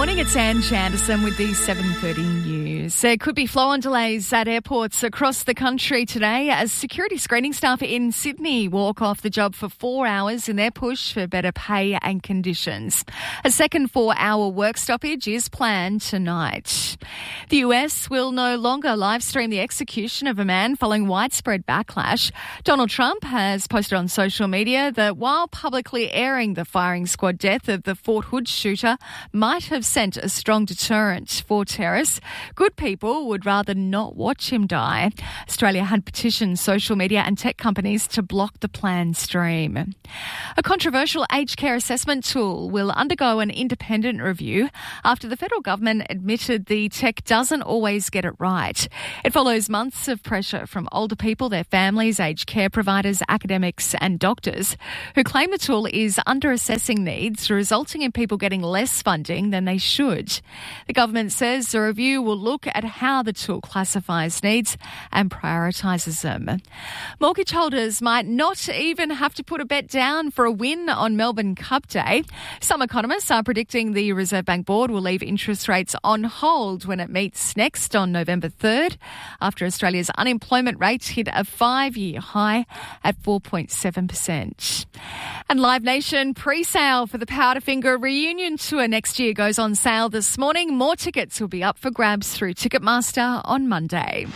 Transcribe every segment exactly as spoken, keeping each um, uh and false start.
Morning, it's Anne Janderson with the seven thirty news. There could be flow-on delays at airports across the country today as security screening staff in Sydney walk off the job for four hours in their push for better pay and conditions. A second four-hour work stoppage is planned tonight. The U S will no longer live stream the execution of a man following widespread backlash. Donald Trump has posted on social media that while publicly airing the firing squad death of the Fort Hood shooter might have sent a strong deterrent for terrorists, good people would rather not watch him die. Australia had petitioned social media and tech companies to block the planned stream. A controversial aged care assessment tool will undergo an independent review after the federal government admitted the tech doesn't always get it right. It follows months of pressure from older people, their families, aged care providers, academics and doctors who claim the tool is under-assessing needs, resulting in people getting less funding than they should. The government says the review will look at how the tool classifies needs and prioritises them. Mortgage holders might not even have to put a bet down for a win on Melbourne Cup Day. Some economists are predicting the Reserve Bank Board will leave interest rates on hold when it meets next on November third, after Australia's unemployment rate hit a five-year high at four point seven percent. And Live Nation pre-sale for the Powderfinger reunion tour next year goes on sale this morning. More tickets will be up for grabs through Ticketmaster on Monday.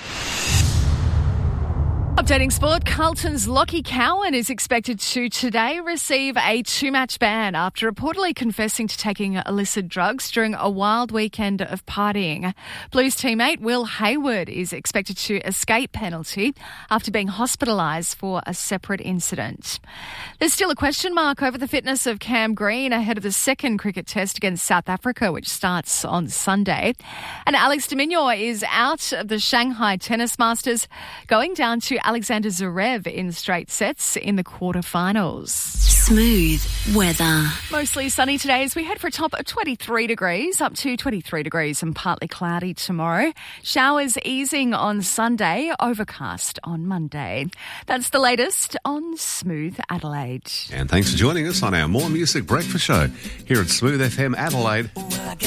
Updating sport, Carlton's Lockie Cowan is expected to today receive a two-match ban after reportedly confessing to taking illicit drugs during a wild weekend of partying. Blues teammate Will Hayward is expected to escape penalty after being hospitalised for a separate incident. There's still a question mark over the fitness of Cam Green ahead of the second cricket test against South Africa, which starts on Sunday. And Alex de Minaur is out of the Shanghai Tennis Masters, going down to Alexander Zverev in straight sets in the quarterfinals. Smooth weather. Mostly sunny today as we head for a top of twenty-three degrees, up to twenty-three degrees and partly cloudy tomorrow. Showers easing on Sunday, overcast on Monday. That's the latest on Smooth Adelaide. And thanks for joining us on our More Music Breakfast Show here at Smooth F M Adelaide.